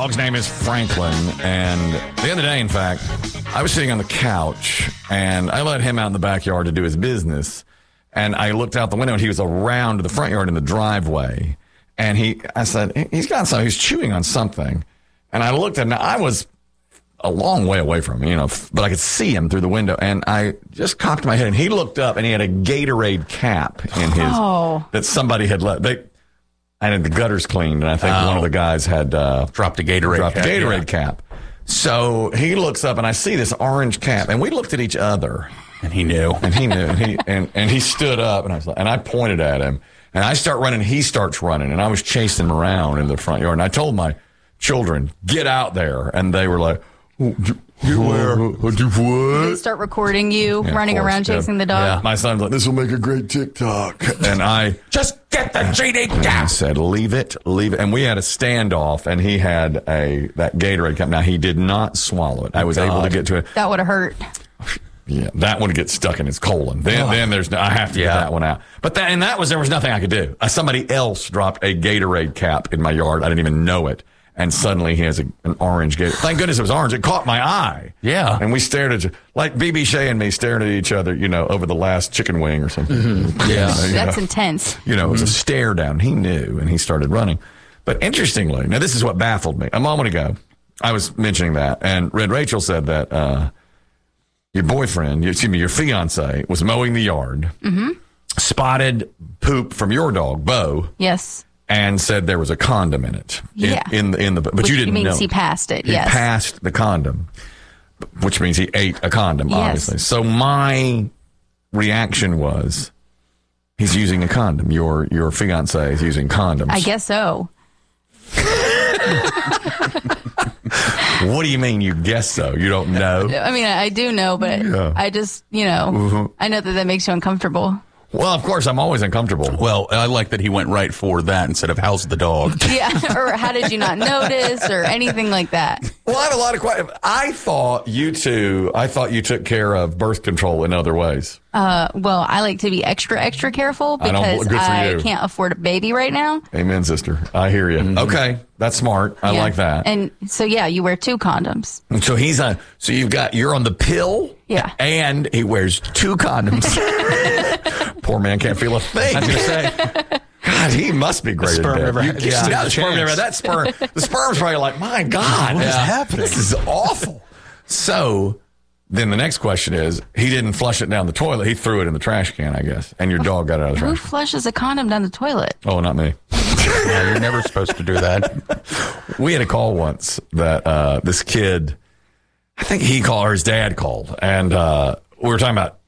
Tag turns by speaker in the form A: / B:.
A: dog's name is Franklin, and the other day, in fact, I was sitting on the couch, and I let him out in the backyard to do his business, and I looked out the window, and he was around the front yard in the driveway, and I said, he's got something, he's chewing on something, and I looked at him, I was a long way away from him, but I could see him through the window, and I just cocked my head, and he looked up, and he had a Gatorade cap in his, that somebody had left. I had the gutters cleaned, and I think one of the guys had
B: dropped a Gatorade
A: cap. So he looks up, and I see this orange cap, and we looked at each other,
B: and he knew,
A: and he stood up, and I pointed at him, and I start running, he starts running, and I was chasing him around in the front yard, and I told my children, get out there, and they were like,
C: They start recording you running around chasing the dog.
A: Yeah. My son's like, this will make a great TikTok. And I
B: just get the GD cap.
A: I said, leave it. And we had a standoff, and he had that Gatorade cup. Now, he did not swallow it. I was able to get to it.
C: That would have hurt.
A: Yeah, that one gets stuck in his colon. Then there's I have to get that one out. But there was nothing I could do. Somebody else dropped a Gatorade cap in my yard. I didn't even know it. And suddenly he has an orange Gatorade. Thank goodness it was orange. It caught my eye.
B: Yeah.
A: And we stared at, like BB Shea and me staring at each other, over the last chicken wing or something.
B: Mm-hmm. Yeah.
C: That's intense.
A: It was a stare down. He knew, and he started running. But interestingly, now this is what baffled me. A moment ago, I was mentioning that, and Red Rachel said that your fiance was mowing the yard, spotted poop from your dog, Bo.
C: Yes.
A: And said there was a condom in it. In the but you didn't know.
C: Which means he passed it, yes.
A: He passed the condom, which means he ate a condom, obviously. So my reaction was, he's using a condom. Your fiancé is using condoms.
C: I guess so.
A: What do you mean you guess so? You don't know?
C: I mean, I do know, but I just, I know that makes you uncomfortable.
A: Well, of course, I'm always uncomfortable.
B: Well, I like that he went right for that instead of how's the dog?
C: Yeah, or how did you not notice or anything like that?
A: Well, I have a lot of questions. I thought you took care of birth control in other ways.
C: Well, I like to be extra, extra careful because I can't afford a baby right now.
A: Amen, sister. I hear you. Mm-hmm. Okay, that's smart. I like that.
C: And so, you wear 2 condoms.
A: And so you're on the pill.
C: Yeah.
A: And he wears 2 condoms. Poor man can't feel a thing.
B: I was going to say.
A: God, he must be great. The sperm's probably like, my God, what is happening? This is awful. So then the next question is, he didn't flush it down the toilet. He threw it in the trash can, I guess. And your dog got it out of the trash.
C: Who flushes a condom down the toilet?
A: Oh, not me.
B: Yeah, you're never supposed to do that.
A: We had a call once that this kid, I think he called or his dad called. And we were talking about